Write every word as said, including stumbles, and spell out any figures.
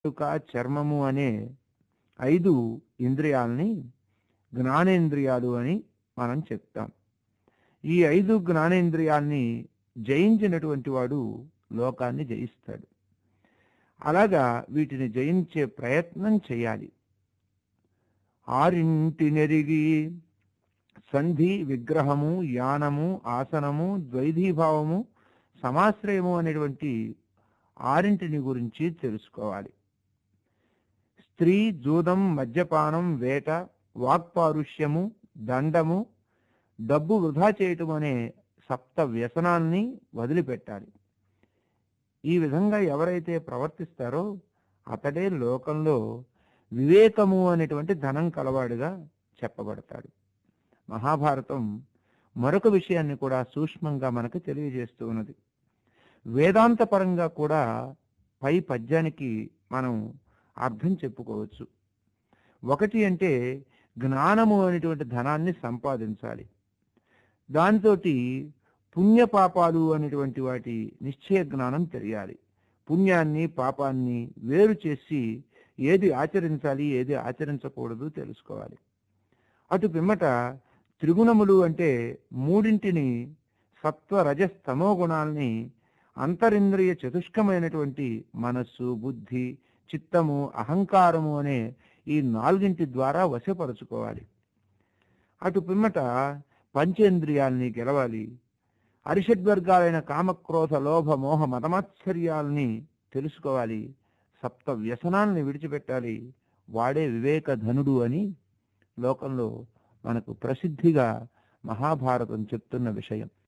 నాలుక, చర్మము అనే ఐదు ఇంద్రియాలని జ్ఞానేంద్రియాలు అని మనం చెప్తాం. ఈ ఐదు జ్ఞానేంద్రియాల్ని జయించినటువంటి వాడు లోకాన్ని జయిస్తాడు. అలాగా వీటిని జయించే ప్రయత్నం చేయాలి. ఆరింటినెరిగి సంధి, విగ్రహము, యానము, ఆసనము, ద్వైధీభావము, సమాశ్రయము అనేటువంటి ఆరింటిని గురించి తెలుసుకోవాలి. స్త్రీ, జూదం, మద్యపానం, వేట, వాక్పారుష్యము, దండము, డబ్బు వృధా చేయటం అనే సప్త వ్యసనాల్ని వదిలిపెట్టాలి. ఈ విధంగా ఎవరైతే ప్రవర్తిస్తారో అతడే లోకంలో వివేకము అనేటువంటి ధనం కలవాడుగా చెప్పబడతాడు. మహాభారతం మరొక విషయాన్ని కూడా సూక్ష్మంగా మనకు తెలియజేస్తూ ఉన్నది. వేదాంత పరంగా కూడా పై పద్యానికి మనం అర్థం చెప్పుకోవచ్చు. ఒకటి అంటే జ్ఞానము అనేటువంటి ధనాన్ని సంపాదించాలి. దాంతో పుణ్యపాపాలు అనేటువంటి వాటి నిశ్చయ జ్ఞానం తెలియాలి. పుణ్యాన్ని పాపాన్ని వేరు చేసి ఏది ఆచరించాలి, ఏది ఆచరించకూడదు తెలుసుకోవాలి. అటు పిమ్మట త్రిగుణములు అంటే మూడింటిని, సత్వ రజస్ తమో గుణాల్ని అంతరింద్రియ చతుష్కమైనటువంటి మనస్సు, బుద్ధి, చిత్తము, అహంకారము అనే ఈ నాలుగింటి ద్వారా వశపరుచుకోవాలి. అటు పిమ్మట పంచేంద్రియాల్ని గెలవాలి. అరిషడ్వర్గాలైన కామక్రోధ లోభ మోహ మతమాత్సర్యాల్ని తెలుసుకోవాలి. సప్త వ్యసనాల్ని విడిచిపెట్టాలి. వాడే వివేక ధనుడు అని లోకంలో మనకు ప్రసిద్ధిగా మహాభారతం చెప్తున్న విషయం.